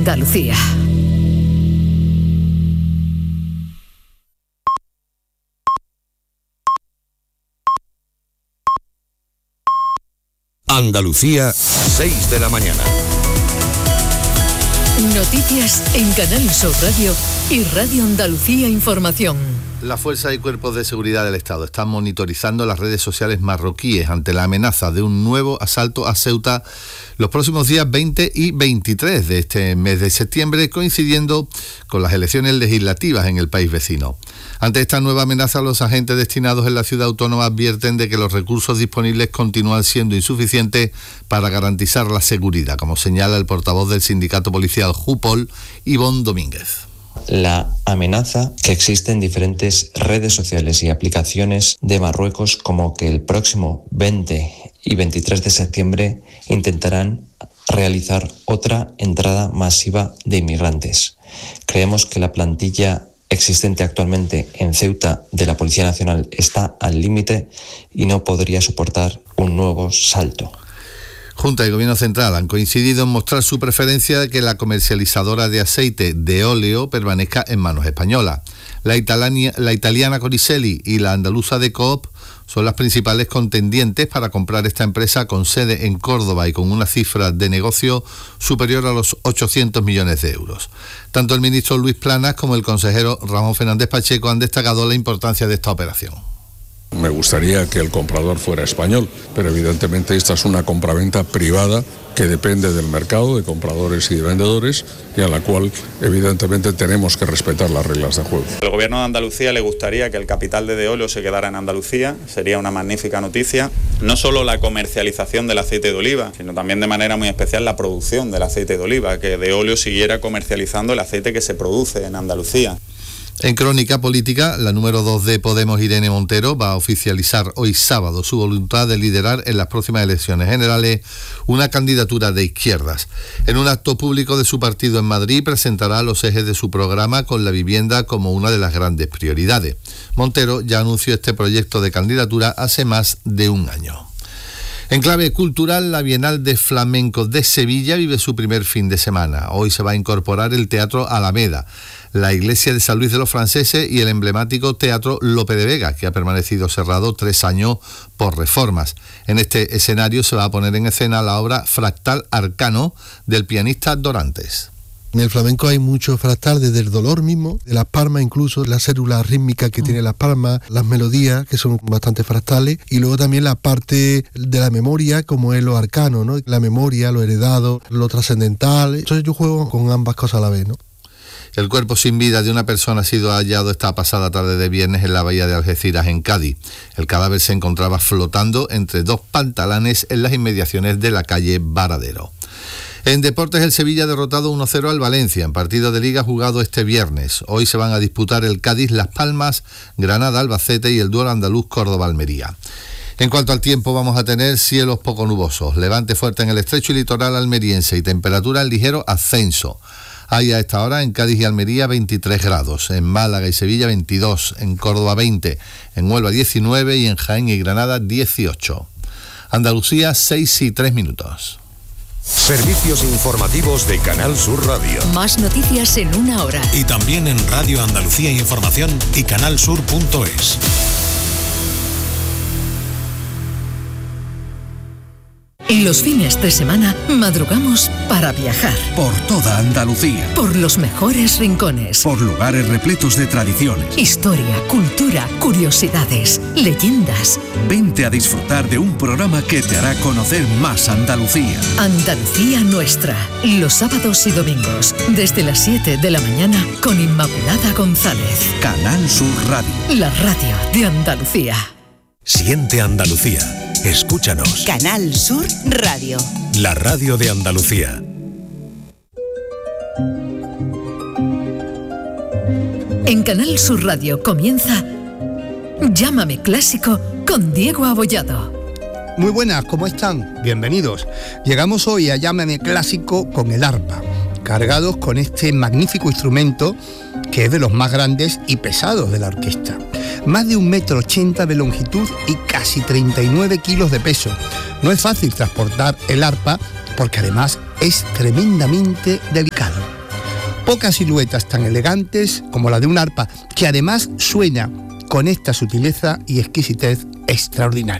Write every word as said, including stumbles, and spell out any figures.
Andalucía. Andalucía, seis de la mañana. Noticias en Canal Sur Radio y Radio Andalucía Información. Las fuerzas y cuerpos de seguridad del Estado están monitorizando las redes sociales marroquíes ante la amenaza de un nuevo asalto a Ceuta los próximos días veinte y veintitrés de este mes de septiembre, coincidiendo con las elecciones legislativas en el país vecino. Ante esta nueva amenaza, los agentes destinados en la ciudad autónoma advierten de que los recursos disponibles continúan siendo insuficientes para garantizar la seguridad, como señala el portavoz del sindicato policial Jupol, Ivón Domínguez. La amenaza que existe en diferentes redes sociales y aplicaciones de Marruecos, como que el próximo veinte y veintitrés de septiembre intentarán realizar otra entrada masiva de inmigrantes. Creemos que la plantilla existente actualmente en Ceuta de la Policía Nacional está al límite y no podría soportar un nuevo salto. Junta y Gobierno Central han coincidido en mostrar su preferencia de que la comercializadora de aceite de óleo permanezca en manos españolas. La italiana, la italiana Coricelli y la andaluza de Coop son las principales contendientes para comprar esta empresa con sede en Córdoba y con una cifra de negocio superior a los ochocientos millones de euros. Tanto el ministro Luis Planas como el consejero Ramón Fernández Pacheco han destacado la importancia de esta operación. Me gustaría que el comprador fuera español, pero evidentemente esta es una compraventa privada que depende del mercado de compradores y de vendedores y a la cual evidentemente tenemos que respetar las reglas de juego. Al Gobierno de Andalucía le gustaría que el capital de Deolio se quedara en Andalucía, sería una magnífica noticia. No solo la comercialización del aceite de oliva, sino también de manera muy especial la producción del aceite de oliva, que Deolio siguiera comercializando el aceite que se produce en Andalucía. En crónica política, la número dos de Podemos, Irene Montero, va a oficializar hoy sábado su voluntad de liderar en las próximas elecciones generales una candidatura de izquierdas. En un acto público de su partido en Madrid presentará los ejes de su programa con la vivienda como una de las grandes prioridades. Montero ya anunció este proyecto de candidatura hace más de un año. En clave cultural, la Bienal de Flamenco de Sevilla vive su primer fin de semana. Hoy se va a incorporar el Teatro Alameda, la Iglesia de San Luis de los Franceses y el emblemático Teatro Lope de Vega, que ha permanecido cerrado tres años por reformas. En este escenario se va a poner en escena la obra Fractal Arcano del pianista Dorantes. En el flamenco hay mucho fractal, desde el dolor mismo, de las palmas incluso, la célula rítmica que tiene las palmas, las melodías que son bastante fractales, y luego también la parte de la memoria, como es lo arcano, ¿no? La memoria, lo heredado, lo trascendental. Entonces yo juego con ambas cosas a la vez, ¿no? El cuerpo sin vida de una persona ha sido hallado esta pasada tarde de viernes en la bahía de Algeciras, en Cádiz. El cadáver se encontraba flotando entre dos pantalanes en las inmediaciones de la calle Varadero. En deportes, el Sevilla ha derrotado uno cero al Valencia en partido de liga jugado este viernes. Hoy se van a disputar el Cádiz, Las Palmas, Granada, Albacete y el duelo andaluz Córdoba-Almería. En cuanto al tiempo, vamos a tener cielos poco nubosos, levante fuerte en el estrecho y litoral almeriense y temperatura en ligero ascenso. Hay a esta hora en Cádiz y Almería veintitrés grados, en Málaga y Sevilla veintidós, en Córdoba veinte, en Huelva diecinueve y en Jaén y Granada dieciocho. Andalucía seis y tres minutos. Servicios informativos de Canal Sur Radio. Más noticias en una hora. Y también en Radio Andalucía Información y canalsur punto es. Y los fines de semana madrugamos para viajar. Por toda Andalucía. Por los mejores rincones. Por lugares repletos de tradiciones. Historia, cultura, curiosidades, leyendas. Vente a disfrutar de un programa que te hará conocer más Andalucía. Andalucía Nuestra. Los sábados y domingos, desde las siete de la mañana, con Inmaculada González. Canal Sur Radio. La radio de Andalucía. Siente Andalucía. Escúchanos. Canal Sur Radio. La radio de Andalucía. En Canal Sur Radio comienza Llámame Clásico con Diego Abollado. Muy buenas, ¿cómo están? Bienvenidos. Llegamos hoy a Llámame Clásico con el arpa, cargados con este magnífico instrumento que es de los más grandes y pesados de la orquesta. Más de un metro ochenta de longitud y casi treinta y nueve kilos de peso. No es fácil transportar el arpa porque además es tremendamente delicado. Pocas siluetas tan elegantes como la de un arpa, que además suena con esta sutileza y exquisitez extraordinaria.